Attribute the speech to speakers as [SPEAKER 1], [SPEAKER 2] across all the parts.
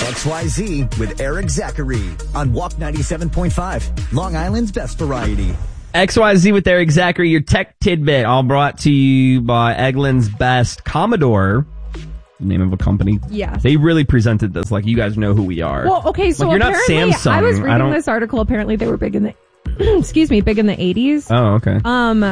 [SPEAKER 1] XYZ with Eric Zachary on Walk 97.5, Long Island's best variety.
[SPEAKER 2] XYZ with Eric Zachary, your tech tidbit, all brought to you by Eggland's Best. Commodore, the name of a company.
[SPEAKER 3] Yes.
[SPEAKER 2] They really presented this like you guys know who we are.
[SPEAKER 3] Well, okay, so
[SPEAKER 2] like, you're not
[SPEAKER 3] apparently,
[SPEAKER 2] Samsung.
[SPEAKER 3] I was reading this article. Apparently, they were big in the big in the 80s.
[SPEAKER 2] Oh, okay.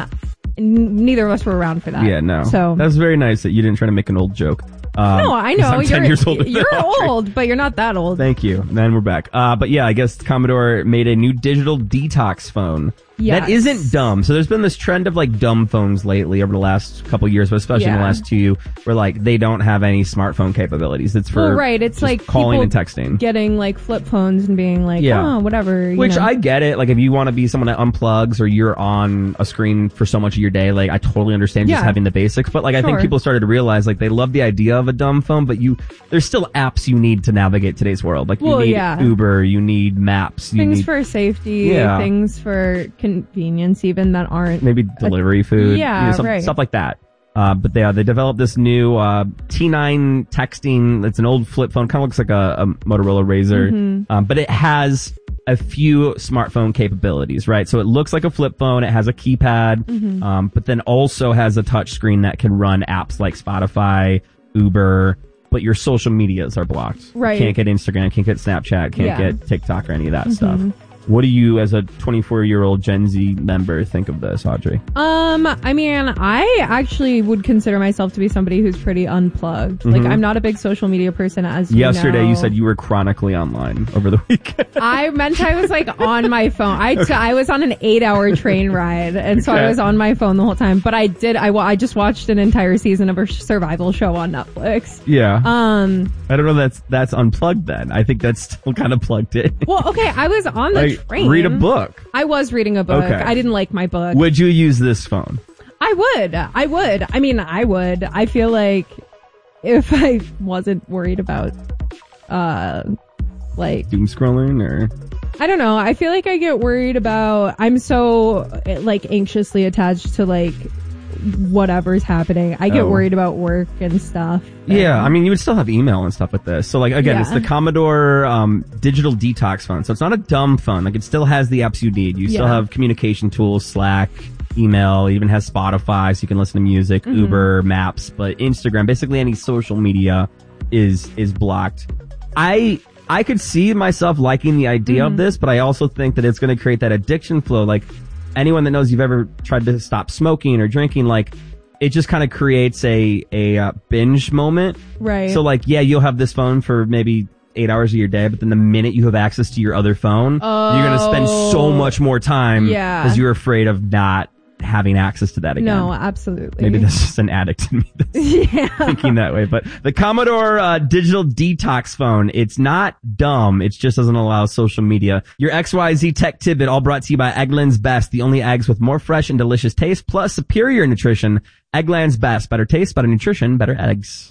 [SPEAKER 3] Neither of us were around for that.
[SPEAKER 2] Yeah, no.
[SPEAKER 3] So
[SPEAKER 2] that was very nice that you didn't try to make an old joke.
[SPEAKER 3] No, I know.
[SPEAKER 2] I'm 10 years older
[SPEAKER 3] You're old, but you're not that old.
[SPEAKER 2] Thank you. Then we're back. But yeah, I guess Commodore made a new digital detox phone.
[SPEAKER 3] Yes.
[SPEAKER 2] That isn't dumb. So there's been this trend of like dumb phones lately over the last couple of years, but especially in the last 2, where like they don't have any smartphone capabilities. It's for
[SPEAKER 3] It's like
[SPEAKER 2] calling and texting,
[SPEAKER 3] getting like flip phones and being like, oh, whatever.
[SPEAKER 2] Which I get it. Like if you want to be someone that unplugs or you're on a screen for so much of your day, like I totally understand just having the basics. But like I think people started to realize like they love the idea of a dumb phone, but there's still apps you need to navigate today's world. Like you need Uber, you need Maps,
[SPEAKER 3] things for safety, things for convenience, even that aren't
[SPEAKER 2] maybe delivery food,
[SPEAKER 3] right.
[SPEAKER 2] stuff like that. But they developed this new T9 texting. It's an old flip phone, kind of looks like a Motorola Razr, but it has a few smartphone capabilities, right? So it looks like a flip phone. It has a keypad, but then also has a touch screen that can run apps like Spotify, Uber, but your social medias are blocked.
[SPEAKER 3] Right.
[SPEAKER 2] Can't get Instagram, can't get Snapchat, can't get TikTok or any of that stuff. What do you, as a 24-year-old Gen Z member, think of this, Audrey?
[SPEAKER 3] I mean, I actually would consider myself to be somebody who's pretty unplugged. Like, I'm not a big social media person, as you
[SPEAKER 2] Yesterday,
[SPEAKER 3] know.
[SPEAKER 2] you said you were chronically online over the weekend.
[SPEAKER 3] I meant I was, like, on my phone. I was on an 8-hour train ride, and so I was on my phone the whole time. But I just watched an entire season of a survival show on Netflix.
[SPEAKER 2] Yeah. I don't know that's unplugged then. I think that's still kind of plugged in.
[SPEAKER 3] Well, okay, I was on the train.
[SPEAKER 2] Read a book.
[SPEAKER 3] I was reading a book.
[SPEAKER 2] Okay.
[SPEAKER 3] I didn't like my book.
[SPEAKER 2] Would you use this phone?
[SPEAKER 3] I would. I mean, I would. I feel like if I wasn't worried about, like
[SPEAKER 2] doom scrolling or...
[SPEAKER 3] I don't know. I feel like I get worried about, I'm so like anxiously attached to like whatever's happening. I get worried about work and stuff.
[SPEAKER 2] Yeah, I mean, you would still have email and stuff with this. So, like, again, it's the Commodore digital detox phone. So it's not a dumb phone. Like, it still has the apps you need. You still have communication tools, Slack, email. It even has Spotify, so you can listen to music, Uber, Maps. But Instagram, basically any social media is blocked. I could see myself liking the idea of this, but I also think that it's going to create that addiction flow. Like, anyone that knows you've ever tried to stop smoking or drinking, like, it just kind of creates a binge moment.
[SPEAKER 3] Right.
[SPEAKER 2] So, like, you'll have this phone for maybe 8 hours of your day, but then the minute you have access to your other phone, you're going to spend so much more time because you're afraid of not having access to that again.
[SPEAKER 3] No, absolutely.
[SPEAKER 2] Maybe that's just an addict in me that's thinking that way. But the Commodore digital detox phone, it's not dumb. It just doesn't allow social media. Your XYZ tech tidbit, all brought to you by Eggland's Best, the only eggs with more fresh and delicious taste plus superior nutrition. Eggland's Best, better taste, better nutrition, better eggs.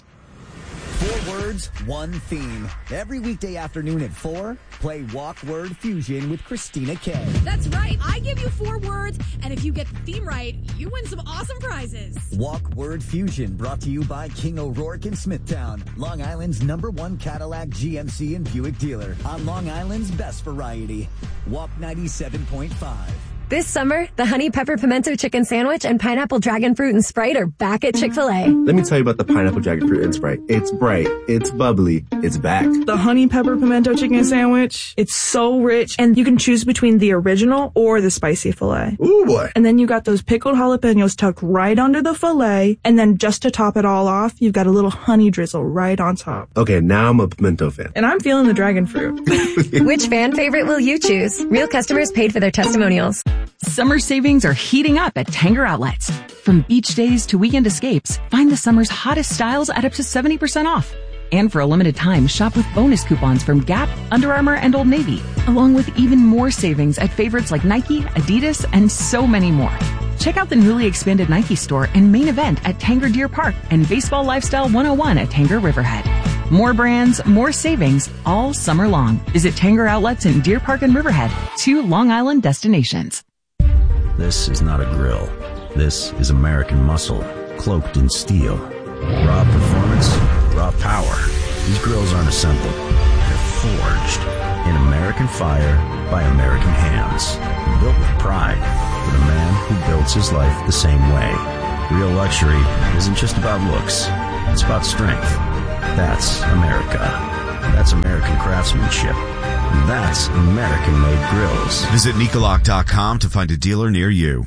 [SPEAKER 1] 4 words, one theme. Every weekday afternoon at 4, play Walk Word Fusion with Christina K.
[SPEAKER 4] That's right. I give you 4 words, and if you get the theme right, you win some awesome prizes.
[SPEAKER 1] Walk Word Fusion, brought to you by King O'Rourke in Smithtown, Long Island's #1 Cadillac, GMC, and Buick dealer. On Long Island's best variety. Walk 97.5.
[SPEAKER 5] This summer, the Honey Pepper Pimento Chicken Sandwich and Pineapple Dragon Fruit and Sprite are back at Chick-fil-A.
[SPEAKER 6] Let me tell you about the Pineapple Dragon Fruit and Sprite. It's bright, it's bubbly, it's back.
[SPEAKER 7] The Honey Pepper Pimento Chicken Sandwich, it's so rich, and you can choose between the original or the spicy filet.
[SPEAKER 6] Ooh, boy.
[SPEAKER 7] And then you got those pickled jalapenos tucked right under the filet, and then just to top it all off, you've got a little honey drizzle right on top.
[SPEAKER 6] Okay, now I'm a pimento fan.
[SPEAKER 7] And I'm feeling the dragon fruit.
[SPEAKER 5] Which fan favorite will you choose? Real customers paid for their testimonials.
[SPEAKER 8] Summer savings are heating up at Tanger Outlets. From beach days to weekend escapes, find the summer's hottest styles at up to 70% off. And for a limited time, shop with bonus coupons from Gap, Under Armour, and Old Navy, along with even more savings at favorites like Nike, Adidas, and so many more. Check out the newly expanded Nike store and main event at Tanger Deer Park and Baseball Lifestyle 101 at Tanger Riverhead. More brands, more savings, all summer long. Visit Tanger Outlets in Deer Park and Riverhead, 2 Long Island destinations.
[SPEAKER 9] This is not a grill. This is American muscle, cloaked in steel. Raw performance, raw power. These grills aren't assembled. They're forged in American fire by American hands. Built with pride for the man who builds his life the same way. Real luxury isn't just about looks. It's about strength. That's America. That's American craftsmanship. And that's American-made grills.
[SPEAKER 10] Visit Nicoloc.com to find a dealer near you.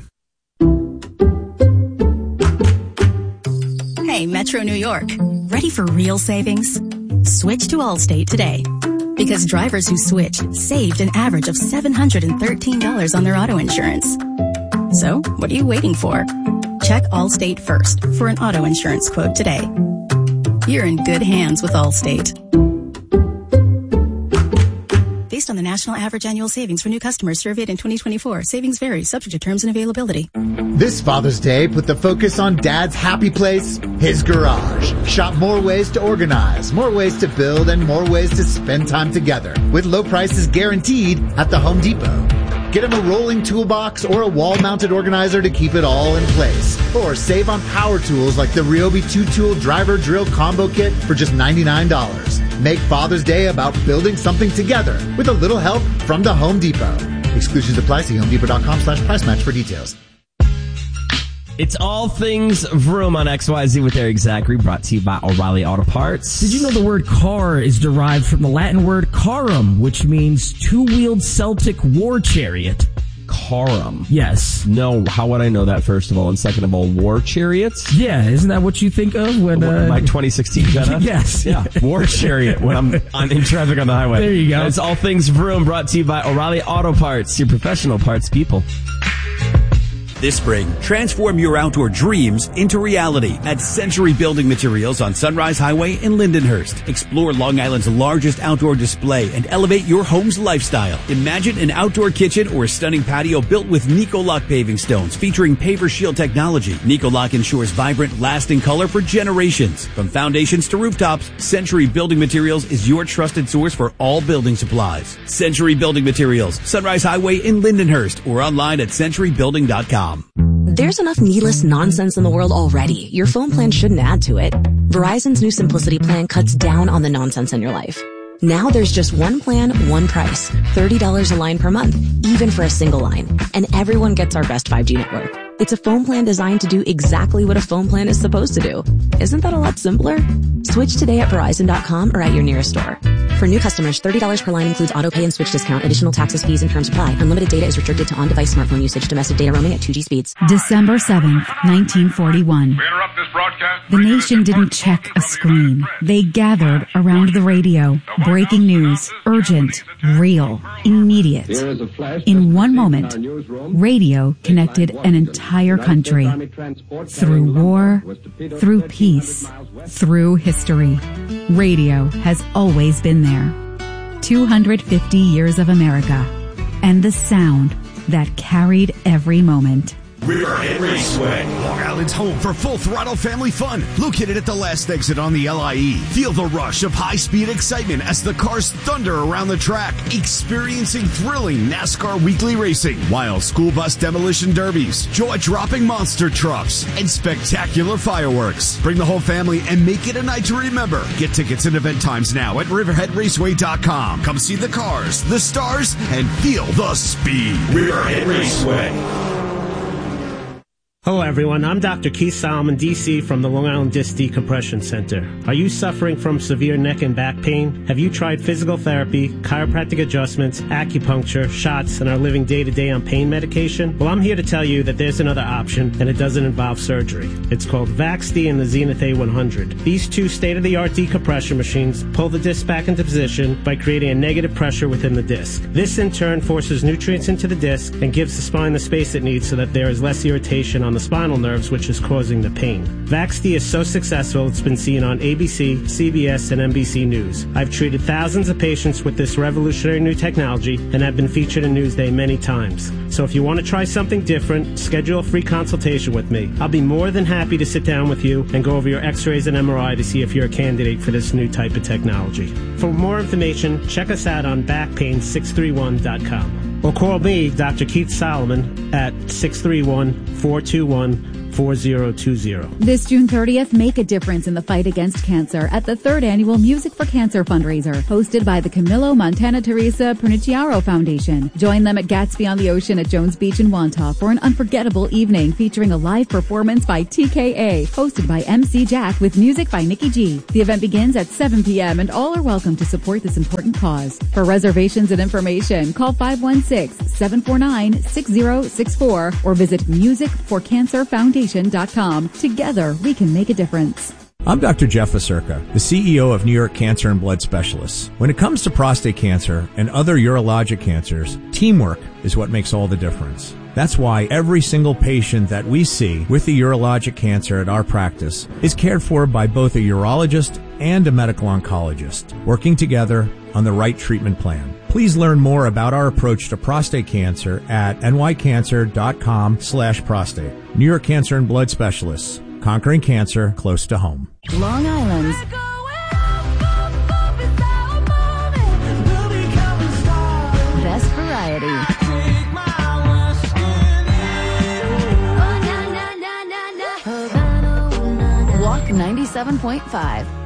[SPEAKER 11] Hey, Metro New York. Ready for real savings? Switch to Allstate today. Because drivers who switched saved an average of $713 on their auto insurance. So, what are you waiting for? Check Allstate first for an auto insurance quote today. You're in good hands with Allstate. Based on the national average annual savings for new customers surveyed in 2024, savings vary, subject to terms and availability.
[SPEAKER 12] This Father's Day, put the focus on Dad's happy place, his garage. Shop more ways to organize, more ways to build, and more ways to spend time together. With low prices guaranteed at the Home Depot. Get him a rolling toolbox or a wall-mounted organizer to keep it all in place. Or save on power tools like the Ryobi 2-tool driver drill combo kit for just $99. Make Father's Day about building something together with a little help from the Home Depot. Exclusions apply. See HomeDepot.com/price match for details.
[SPEAKER 2] It's all things vroom on XYZ with Eric Zachary, brought to you by O'Reilly Auto Parts.
[SPEAKER 13] Did you know the word car is derived from the Latin word carum, which means two-wheeled Celtic war chariot?
[SPEAKER 2] Carum?
[SPEAKER 13] Yes.
[SPEAKER 2] No, how would I know that, first of all? And second of all, war chariots?
[SPEAKER 13] Yeah, isn't that what you think of when...
[SPEAKER 2] my 2016 Jetta?
[SPEAKER 13] Yes.
[SPEAKER 2] Yeah, war chariot when I'm in traffic on the highway.
[SPEAKER 13] There you go.
[SPEAKER 2] It's all things vroom, brought to you by O'Reilly Auto Parts, your professional parts people.
[SPEAKER 14] This spring, transform your outdoor dreams into reality at Century Building Materials on Sunrise Highway in Lindenhurst. Explore Long Island's largest outdoor display and elevate your home's lifestyle. Imagine an outdoor kitchen or a stunning patio built with Nicoloc paving stones featuring Paver Shield technology. Nicoloc ensures vibrant, lasting color for generations. From foundations to rooftops, Century Building Materials is your trusted source for all building supplies. Century Building Materials, Sunrise Highway in Lindenhurst, or online at centurybuilding.com.
[SPEAKER 15] There's enough needless nonsense in the world already. Your phone plan shouldn't add to it. Verizon's new Simplicity plan cuts down on the nonsense in your life. Now there's just one plan, one price. $30 a line per month, even for a single line. And everyone gets our best 5G network. It's a phone plan designed to do exactly what a phone plan is supposed to do. Isn't that a lot simpler? Switch today at Verizon.com or at your nearest store. For new customers, $30 per line includes auto pay and switch discount. Additional taxes, fees, and terms apply. Unlimited data is restricted to on-device smartphone usage. Domestic data roaming at 2G speeds.
[SPEAKER 16] December 7th, 1941. The nation didn't check a screen. They gathered around the radio. Breaking news. Urgent. Real. Immediate. In one moment, radio connected an entire country. Through war, through peace, through history. Radio has always been there. 250 years of America. And the sound that carried every moment.
[SPEAKER 10] Riverhead Raceway, Long Island's home for full throttle family fun. Located at the last exit on the LIE. Feel the rush of high-speed excitement as the cars thunder around the track. Experiencing thrilling NASCAR weekly racing, wild school bus demolition derbies, jaw-dropping monster trucks, and spectacular fireworks. Bring the whole family and make it a night to remember. Get tickets and event times now at riverheadraceway.com. Come see the cars, the stars, and feel the speed. Riverhead Raceway.
[SPEAKER 17] Hello everyone, I'm Dr. Keith Solomon, DC from the Long Island Disc Decompression Center. Are you suffering from severe neck and back pain? Have you tried physical therapy, chiropractic adjustments, acupuncture, shots, and are living day to day on pain medication? Well, I'm here to tell you that there's another option, and it doesn't involve surgery. It's called VaxD and the Zenith A100. These two state-of-the-art decompression machines pull the disc back into position by creating a negative pressure within the disc. This in turn forces nutrients into the disc and gives the spine the space it needs so that there is less irritation on the spinal nerves, which is causing the pain. VaxD is so successful it's been seen on ABC, CBS, and NBC News. I've treated thousands of patients with this revolutionary new technology and have been featured in Newsday many times. So if you want to try something different, schedule a free consultation with me. I'll be more than happy to sit down with you and go over your x-rays and MRI to see if you're a candidate for this new type of technology. For more information, check us out on backpain631.com. Or call me, Dr. Keith Solomon, at 631-421-4639. 4020.
[SPEAKER 16] This June 30th, make a difference in the fight against cancer at the 3rd Annual Music for Cancer fundraiser, hosted by the Camilo Montana Teresa Pernicciaro Foundation. Join them at Gatsby on the Ocean at Jones Beach in Wantagh for an unforgettable evening featuring a live performance by TKA, hosted by MC Jack with music by Nikki G. The event begins at 7 p.m. and all are welcome to support this important cause. For reservations and information, call 516-749-6064 or visit musicforcancerfoundation.com. Together, we can make a difference.
[SPEAKER 18] I'm Dr. Jeff Asurka, the CEO of New York Cancer and Blood Specialists. When it comes to prostate cancer and other urologic cancers, teamwork is what makes all the difference. That's why every single patient that we see with the urologic cancer at our practice is cared for by both a urologist and a medical oncologist, working together on the right treatment plan. Please learn more about our approach to prostate cancer at nycancer.com/prostate. New York Cancer and Blood Specialists, conquering cancer close to home.
[SPEAKER 16] Long Island's best variety. Walk 97.5.